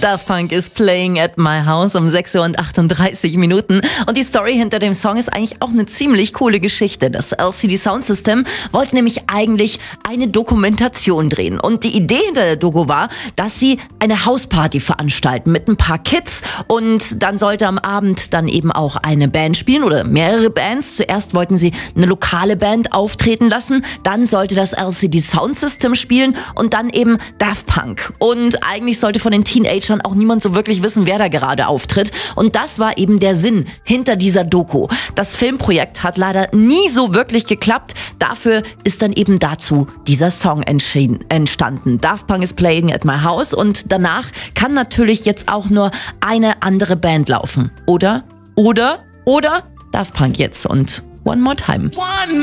Daft Punk is playing at my house um 6:38 Uhr. Und die Story hinter dem Song ist eigentlich auch eine ziemlich coole Geschichte. Das LCD Sound System wollte nämlich eigentlich eine Dokumentation drehen. Und die Idee hinter der Doku war, dass sie eine Hausparty veranstalten mit ein paar Kids. Und dann sollte am Abend dann eben auch eine Band spielen oder mehrere Bands. Zuerst wollten sie eine lokale Band auftreten lassen. Dann sollte das LCD Sound System spielen und dann eben Daft Punk. Und eigentlich sollte von den Teenagern auch niemand so wirklich wissen, wer da gerade auftritt. Und das war eben der Sinn hinter dieser Doku. Das Filmprojekt hat leider nie so wirklich geklappt. Dafür ist dann eben dazu dieser Song entstanden. Daft Punk is playing at my house. Und danach kann natürlich jetzt auch nur eine andere Band laufen. Oder Daft Punk jetzt und One More Time. One